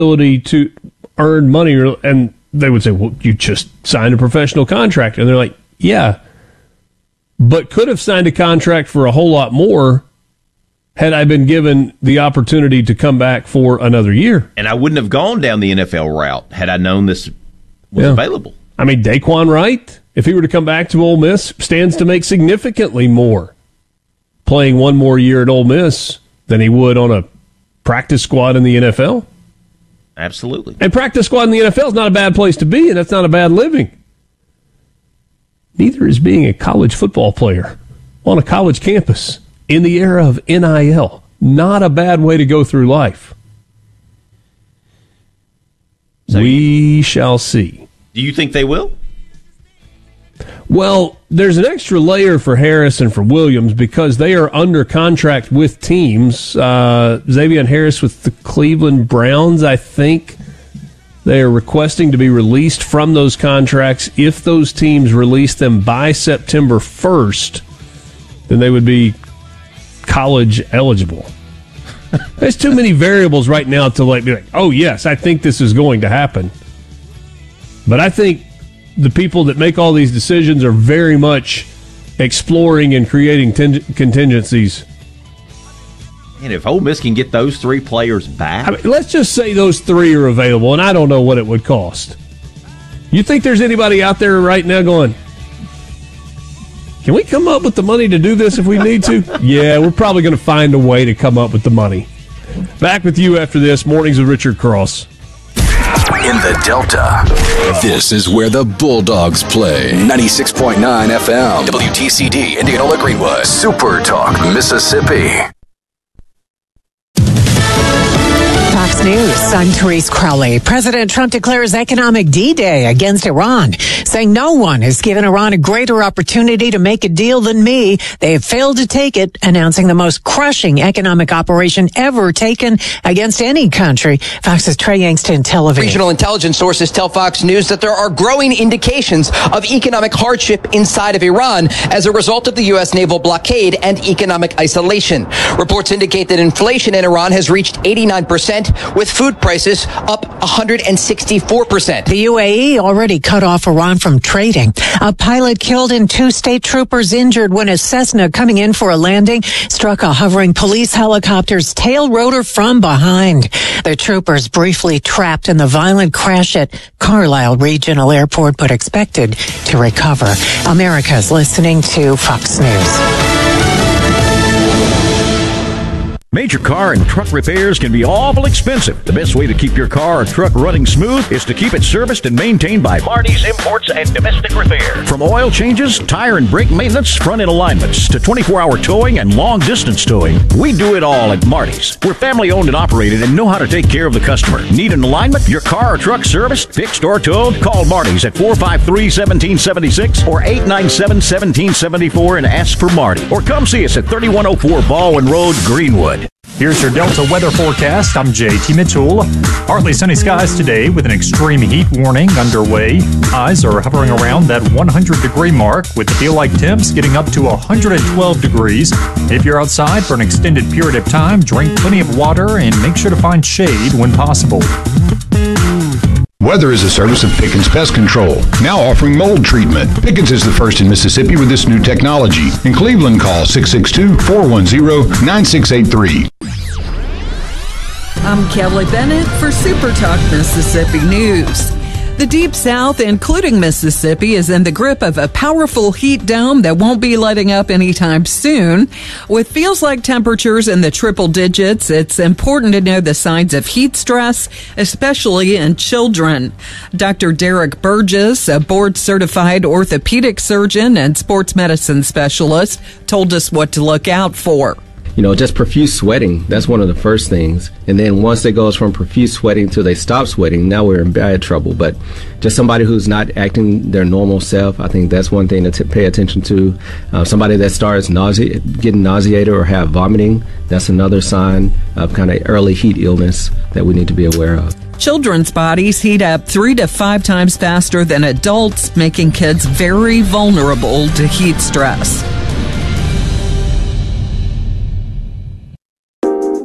ability to earn money, and they would say, well, you just signed a professional contract. And they're like, yeah, but could have signed a contract for a whole lot more had I been given the opportunity to come back for another year. And I wouldn't have gone down the NFL route had I known this was available. I mean, Daquan Wright, if he were to come back to Ole Miss, stands to make significantly more playing one more year at Ole Miss than he would on a practice squad in the NFL. Absolutely. And practice squad in the NFL is not a bad place to be, and that's not a bad living. Neither is being a college football player on a college campus in the era of NIL. Not a bad way to go through life. So we shall see. Do you think they will? Well, there's an extra layer for Harris and for Williams because they are under contract with teams. Xavier Harris with the Cleveland Browns, I think. They are requesting to be released from those contracts. If those teams release them by September 1st, then they would be college eligible. There's too many variables right now to be like, oh, yes, I think this is going to happen. But I think the people that make all these decisions are very much exploring and creating contingencies. And if Ole Miss can get those three players back... I mean, let's just say those three are available, and I don't know what it would cost. You think there's anybody out there right now going, can we come up with the money to do this if we need to? Yeah, we're probably going to find a way to come up with the money. Back with you after this. Mornings with Richard Cross. In the Delta, this is where the Bulldogs play. 96.9 FM, WTCD, Indianola Greenwood, Super Talk, Mississippi. Fox News, I'm Therese Crowley. President Trump declares economic D-Day against Iran, saying no one has given Iran a greater opportunity to make a deal than me. They have failed to take it, announcing the most crushing economic operation ever taken against any country. Fox's Trey Yangston, Tel Aviv. Regional intelligence sources tell Fox News that there are growing indications of economic hardship inside of Iran as a result of the U.S. naval blockade and economic isolation. Reports indicate that inflation in Iran has reached 89%, with food prices up 164%. The UAE already cut off Iran from trading. A pilot killed and 2 state troopers injured when a Cessna coming in for a landing struck a hovering police helicopter's tail rotor from behind. The troopers briefly trapped in the violent crash at Carlisle Regional Airport, but expected to recover. America's listening to Fox News. Major car and truck repairs can be awful expensive. The best way to keep your car or truck running smooth is to keep it serviced and maintained by Marty's Imports and Domestic Repair. From oil changes, tire and brake maintenance, front-end alignments, to 24-hour towing and long-distance towing, we do it all at Marty's. We're family-owned and operated and know how to take care of the customer. Need an alignment, your car or truck serviced, fixed, or towed? Call Marty's at 453-1776 or 897-1774 and ask for Marty. Or come see us at 3104 Baldwin Road, Greenwood. Here's your Delta weather forecast. I'm JT Mitchell. Partly sunny skies today with an extreme heat warning underway. Highs are hovering around that 100-degree mark with the feel-like temps getting up to 112 degrees. If you're outside for an extended period of time, drink plenty of water and make sure to find shade when possible. Weather is a service of Pickens Pest Control, now offering mold treatment. Pickens is the first in Mississippi with this new technology. In Cleveland, call 662-410-9683. I'm Kelly Bennett for Super Talk Mississippi News. The Deep South, including Mississippi, is in the grip of a powerful heat dome that won't be letting up anytime soon. With feels-like temperatures in the triple digits, it's important to know the signs of heat stress, especially in children. Dr. Derek Burgess, a board-certified orthopedic surgeon and sports medicine specialist, told us what to look out for. Just profuse sweating, that's one of the first things. And then once it goes from profuse sweating till they stop sweating, now we're in bad trouble. But just somebody who's not acting their normal self, I think that's one thing to pay attention to. Somebody that starts getting nauseated or have vomiting, that's another sign of kind of early heat illness that we need to be aware of. Children's bodies heat up 3 to 5 times faster than adults, making kids very vulnerable to heat stress.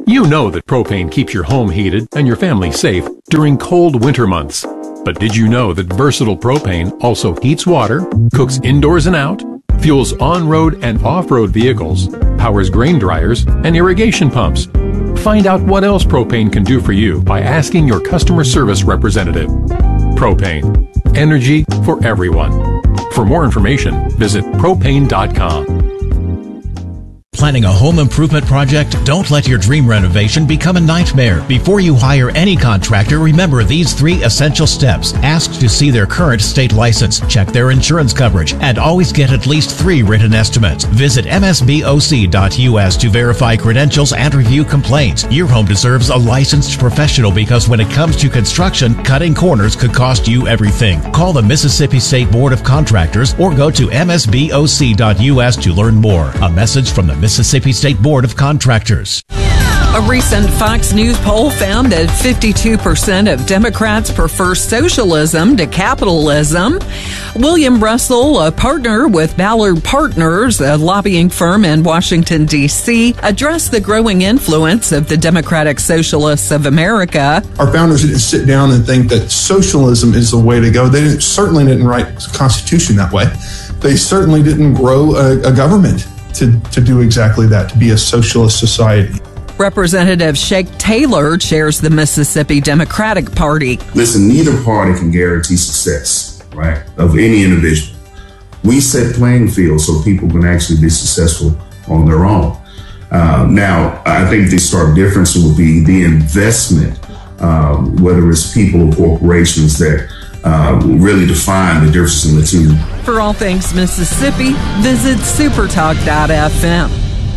You know that propane keeps your home heated and your family safe during cold winter months. But did you know that Versatile Propane also heats water, cooks indoors and out, fuels on-road and off-road vehicles, powers grain dryers, and irrigation pumps? Find out what else propane can do for you by asking your customer service representative. Propane. Energy for everyone. For more information, visit propane.com. Planning a home improvement project? Don't let your dream renovation become a nightmare. Before you hire any contractor, remember these 3 essential steps. Ask to see their current state license, check their insurance coverage, and always get at least 3 written estimates. Visit msboc.us to verify credentials and review complaints. Your home deserves a licensed professional because when it comes to construction, cutting corners could cost you everything. Call the Mississippi State Board of Contractors or go to msboc.us to learn more. A message from the Mississippi State Board of Contractors. A recent Fox News poll found that 52% of Democrats prefer socialism to capitalism. William Russell, a partner with Ballard Partners, a lobbying firm in Washington, D.C., addressed the growing influence of the Democratic Socialists of America. Our founders didn't sit down and think that socialism is the way to go. They certainly didn't write the Constitution that way. They certainly didn't grow a government to do exactly that, to be a socialist society. Representative Shake Taylor chairs the Mississippi Democratic Party. Listen, neither party can guarantee success, right, of any individual. We set playing fields so people can actually be successful on their own. Now, I think the stark difference will be the investment, whether it's people or corporations that really define the difference in the two. For all things Mississippi, visit supertalk.fm.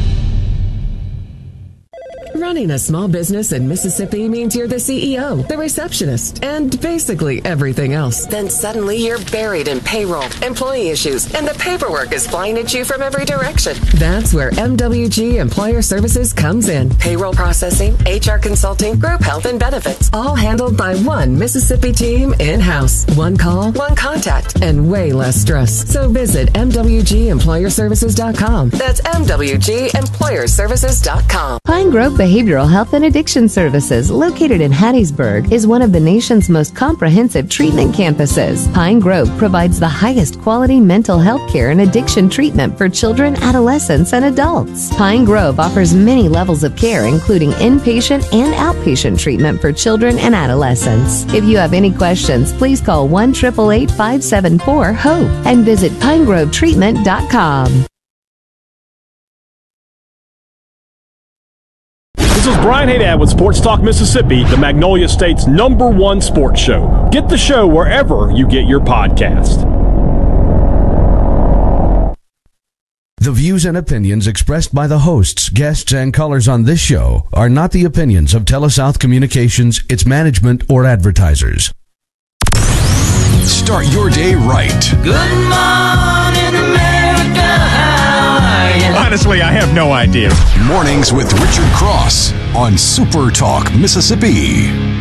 Running a small business in Mississippi means you're the CEO, the receptionist, and basically everything else. Then suddenly you're buried in payroll, employee issues, and the paperwork is flying at you from every direction. That's where MWG Employer Services comes in. Payroll processing, HR consulting, group health and benefits, all handled by one Mississippi team in-house. One call, one contact, and way less stress. So visit MWGEmployerServices.com. That's MWGEmployerServices.com. Pine Grove Behavioral Health and Addiction Services, located in Hattiesburg, is one of the nation's most comprehensive treatment campuses. Pine Grove provides the highest quality mental health care and addiction treatment for children, adolescents, and adults. Pine Grove offers many levels of care, including inpatient and outpatient treatment for children and adolescents. If you have any questions, please call 1-888-574-HOPE and visit pinegrovetreatment.com. This is Brian Haydad with Sports Talk Mississippi, the Magnolia State's #1 sports show. Get the show wherever you get your podcast. The views and opinions expressed by the hosts, guests, and callers on this show are not the opinions of TeleSouth Communications, its management, or advertisers. Start your day right. Good morning, America. How are you? Honestly, I have no idea. Mornings with Richard Cross on Super Talk Mississippi.